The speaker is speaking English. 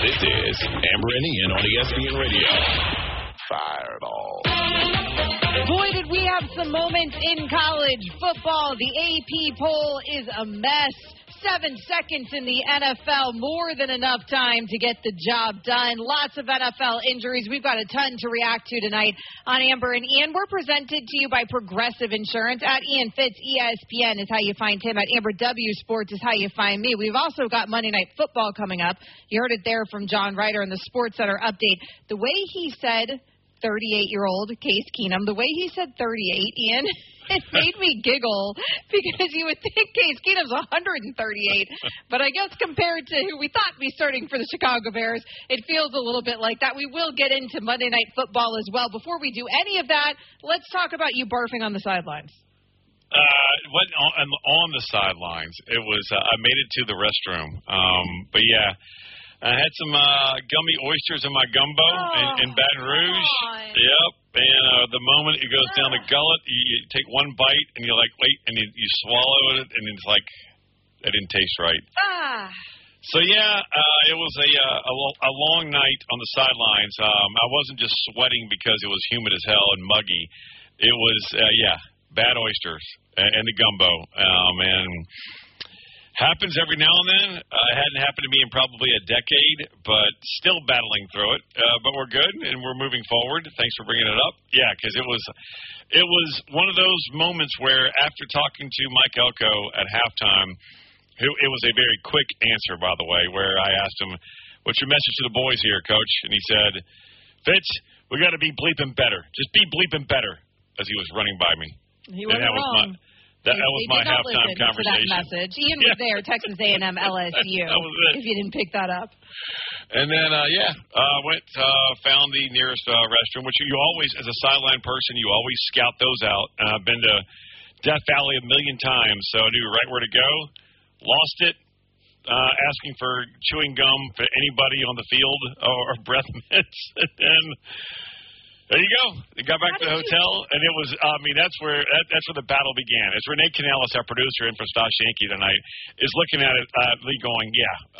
This is Amber and Ian on ESPN Radio. Fireball. Boy, did we have some moments in college football. The AP poll is a mess. 7 seconds in the NFL, more than enough time to get the job done. Lots of NFL injuries. We've got a ton to react to tonight on Amber and Ian. We're presented to you by Progressive Insurance. At Ian Fitz, ESPN is how you find him. At Amber W Sports is how you find me. We've also got Monday Night Football coming up. You heard it there from John Ryder in the Sports Center update. The way he said 38-year-old Case Keenum, the way he said 38, Ian, it made me giggle because you would think Case Keenum's 138, but I guess compared to who we thought would be starting for the Chicago Bears, it feels a little bit like that. We will get into Monday Night Football as well. Before we do any of that, let's talk about you barfing on the sidelines. On the sidelines, it was I made it to the restroom, but yeah. I had some gummy oysters in my gumbo in Baton Rouge. Yep. And the moment it goes down the gullet, you take one bite, and you're like, wait, and you swallow it, and it's like, it didn't taste right. So, yeah, it was a long night on the sidelines. I wasn't just sweating because it was humid as hell and muggy. It was, bad oysters and the gumbo. And happens every now and then. It hadn't happened to me in probably a decade, but still battling through it. But we're good, and we're moving forward. Thanks for bringing it up. Yeah, because it was one of those moments where after talking to Mike Elko at halftime, it was a very quick answer, by the way, where I asked him, what's your message to the boys here, Coach? And he said, Fitz, we got to be bleeping better. Just be bleeping better, as he was running by me. He wasn't wrong. That was my halftime conversation. That message. Ian was there, Texas A&M, LSU, if you didn't pick that up. And then, went, found the nearest restroom, which you always, as a sideline person, you always scout those out. And I've been to Death Valley a million times, so I knew right where to go. Lost it, asking for chewing gum for anybody on the field or breath mints. And then there you go. We got back to the hotel, and it was, that's where the battle began. As Renee Canales, our producer in for Stosh Yankee tonight, is looking at it, Lee going,